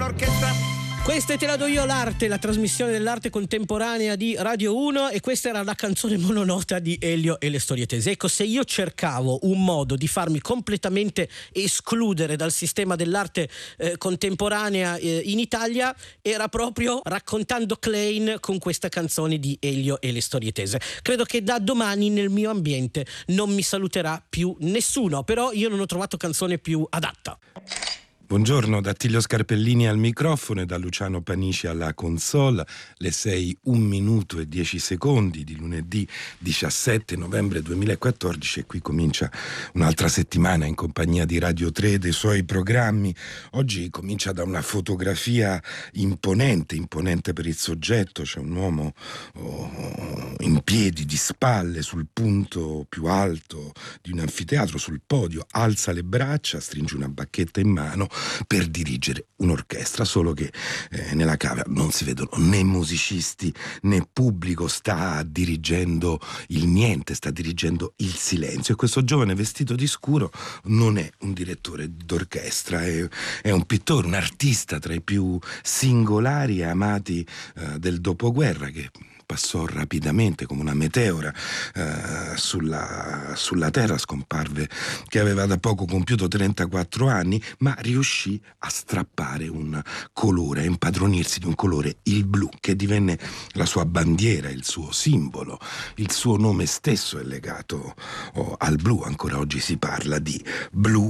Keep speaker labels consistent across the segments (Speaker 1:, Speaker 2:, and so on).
Speaker 1: un'orchestra.
Speaker 2: Questa è Te la do io l'arte, la trasmissione dell'arte contemporanea di Radio 1, e questa era la canzone mononota di Elio e le storie tese. Ecco, se io cercavo un modo di farmi completamente escludere dal sistema dell'arte contemporanea in Italia, era proprio raccontando Klein con questa canzone di Elio e le storie tese. Credo che da domani nel mio ambiente non mi saluterà più nessuno, però io non ho trovato canzone più adatta.
Speaker 3: Buongiorno, da Attilio Scarpellini al microfono e da Luciano Panici alla console. Le 6, 1 minuto e 10 secondi di lunedì 17 novembre 2014, e qui comincia un'altra settimana in compagnia di Radio 3 e dei suoi programmi. Oggi comincia da una fotografia imponente per il soggetto. C'è un uomo in piedi, di spalle, sul punto più alto di un anfiteatro, sul podio, alza le braccia, stringe una bacchetta in mano per dirigere un'orchestra, solo che nella camera non si vedono né musicisti né pubblico, sta dirigendo il niente, sta dirigendo il silenzio. E questo giovane vestito di scuro non è un direttore d'orchestra, è un pittore, un artista tra i più singolari e amati del dopoguerra, che passò rapidamente come una meteora sulla terra, scomparve che aveva da poco compiuto 34 anni, ma riuscì a strappare un colore, a impadronirsi di un colore, il blu, che divenne la sua bandiera, il suo simbolo. Il suo nome stesso è legato al blu. Ancora oggi si parla di Blue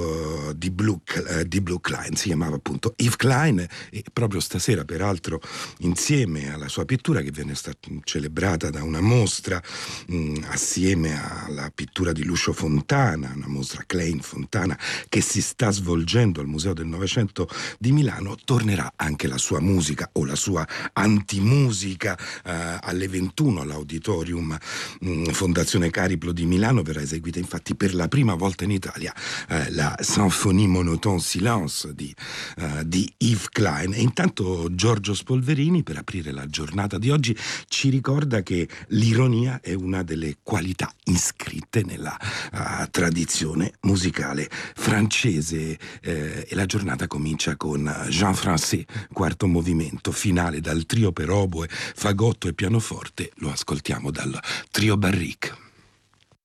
Speaker 3: Klein. Si chiamava appunto Yves Klein, e proprio stasera, peraltro, insieme alla sua pittura, che viene stata celebrata da una mostra assieme alla pittura di Lucio Fontana, una mostra Klein Fontana che si sta svolgendo al Museo del Novecento di Milano, tornerà anche la sua musica, o la sua antimusica, alle 21 all'Auditorium Fondazione Cariplo di Milano. Verrà eseguita infatti per la prima volta in Italia la Symphonie Monotone Silence di Yves Klein. E intanto Giorgio Spolverini, per aprire la giornata di oggi, ci ricorda che l'ironia è una delle qualità iscritte nella tradizione musicale francese, e la giornata comincia con Jean Français, quarto movimento, finale dal trio per oboe, fagotto e pianoforte. Lo ascoltiamo dal trio Barrique.